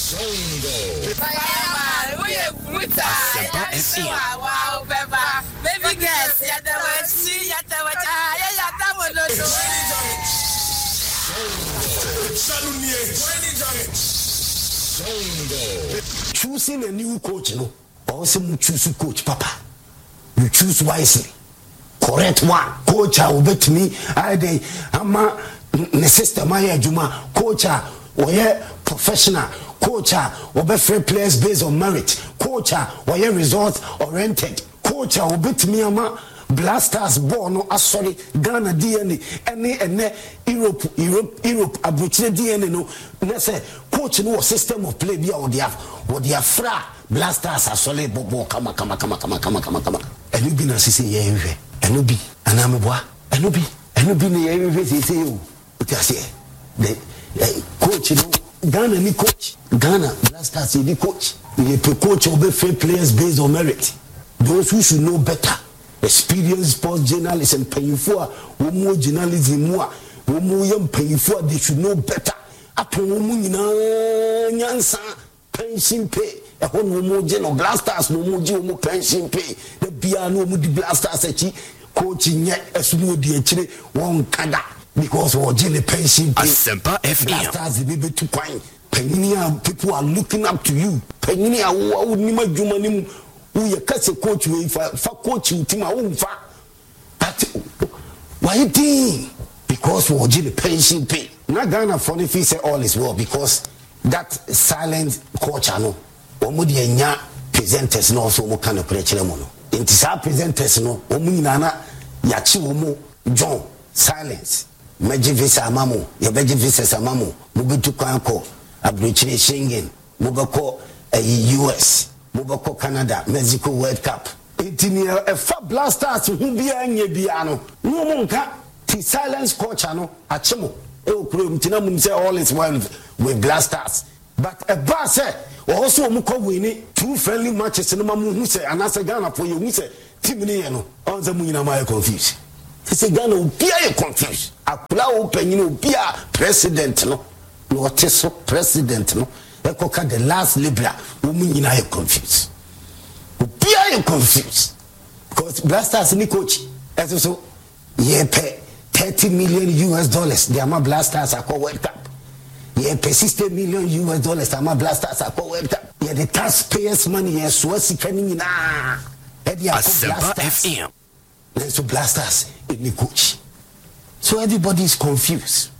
Baby girls, choosing a new coach, no. Also, choose a coach, Papa. You choose wisely. Correct one. Coach, I will bet me. I'm a system. I Juma. Coach, or professional. Coach, or be fair players based on merit. Coach, or results oriented. Coach, I will bet me. Blasters born no sorry Ghana DNA and Europe abuchine DNA no na say coach no system of play bia what they are fra Blasters are solid bobo kama enu bi na sisi ye hwe enu bi anameboa enu bi ne ye hwe sisi o utiase the coach no Ghana ni coach Ghana Blasters ni coach we coach obey fair players based on merit those who should know better. Experienced sports journalists and paying for more journalism more young paying for they should know better. Upon nyansa pension pay a whole more general blasters no more pension pay the piano with blasters coaching yet a smooth actually one kada because we're general pension pay blasters the baby to point penny people are looking up to you penny would need my we a coach we for coaching team but why thing because we the pension pay na Ghana funny fee say all is well because that silent coach no omo de anya presenters no so mo kan preachre mo no intisa presenters no omo nyina na ya chi omo John silence meje visa amamo ya beje visa amamo mo betu kwan ko abrochire Schengen mo beko US Mobako Canada, Mexico World Cup. Etinia a fa blasters who be anye biano. No monka, the silence coach ano, achemo. Eo kuro mtina say all is well with blasters. But a bar say, also muko winning 2 friendly matches in mamu who say, and as a Ghana for you, who say, Timini no, on the Munina Maya confused. He say Ghana will be confused. A plow open, be a president, no, president, no. The last Libra, woman in I confused. Be I confused because Blasters ni coach. As so, ye pay $30 million. They are my Blasters are called World Cup. Ye pay $60 million. They are my Blasters are called World Cup. Ye the taxpayers' money. Ye swasi coming in. Blasters. Then so Blasters in the coach. So everybody is confused.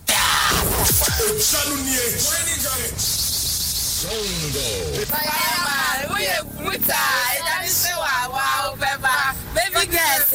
Baby girls,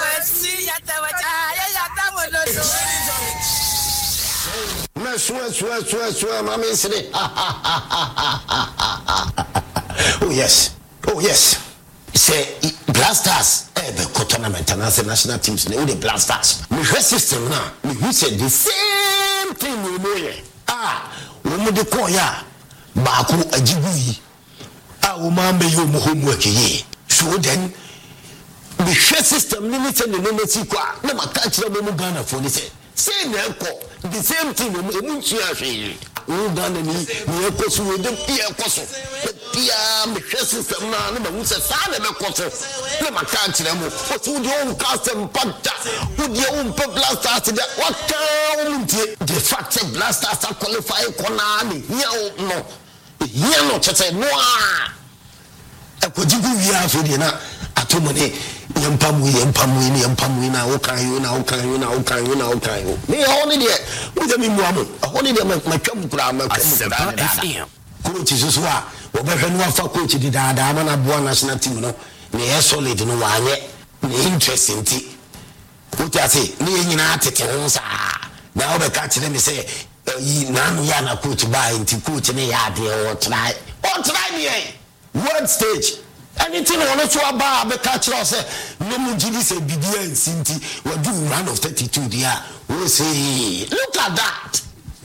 oh yes. Say Blasters, the tournament and as national teams, they the Blasters. We system now. We said the same thing we know. We the koya. Baku ajibuyi umambe yo homework ye so then the share system limited the limit kwa na makachira mo Ghana for ni say na ko the same thing mo nchi ahwe Ghana ni ekoso we dem ekoso pia me share system na ma hu say sa na me koso na makachira mo o tu di on custom pata u di on Blasters what the fact that Blasters are qualify kona ni no no chese no akojigu wi aso de na atomone yempamu na okan ni honi de we dem mu amu honi de matwam kura coach so a wo be hwe no afa coach di daada ma na boa national team no ne solid no wanye ne interesting ti uti say ne nyina atete ho sa na wo be ka kire me say nanu ya na coach ba inti coach ne ya de o try me world stage anything on so aba be ka kire say no mu gidi say bidia nsinti we do run of 32 there we say look at that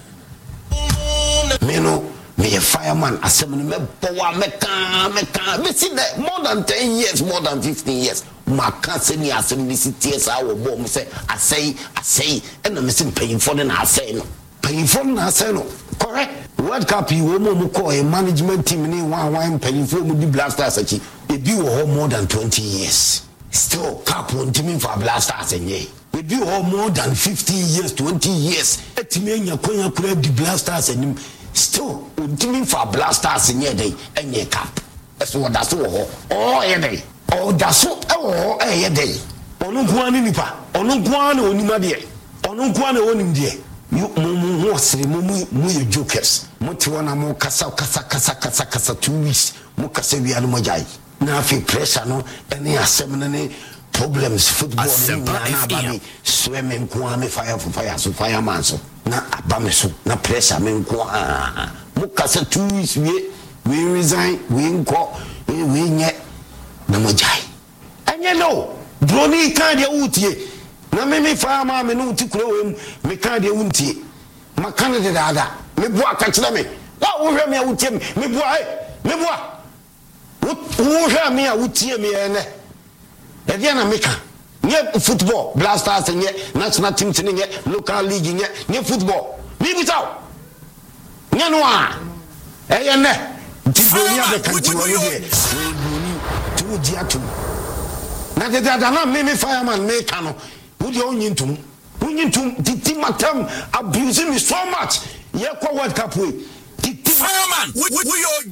me a fireman assembly me power meka me see that more than 10 years more than 15 years maka seni assembly cities our bomb say I say and me see paying for the I say no correct World Cup you mo call a management team ni one penny for mu di Blasters achi e bi wo more than 20 years still cup on team for Blasters enye e bi wo more than 15 years 20 years etime nya konya kura di Blasters enim still on team for Blasters enye dey enye cup eso da so ho oh ye dey oh da so ye dey onu kwa ni nipa onu kwa na onima de onu kwa na onim de mu wasiri mu ye jokers mu ti wona mu kasa 2 weeks mu kasa wi anu majai na fi pressure no any asem ne problems football na ba swimming kwa me fire so fireman so na abame so na pressure me kwa mu kasa 2 weeks we resign we nko we nye na majai anya no broni kan dia utie na me fireman me no uti kuro we me kan dia untie makana de dada me bua ka kire me wa wo hwe me utie me bua me bua wo hwe me utie me ene e dia na meka nye football Blasters nye national team nye local league nye football mi bitaw nye no a e ye ne ti broni abekanti wo de broni tu di atum na de dada na me fireman me ka no wo de onyintum titi matam abusing me so much ye kwa World Cup we titi fireman we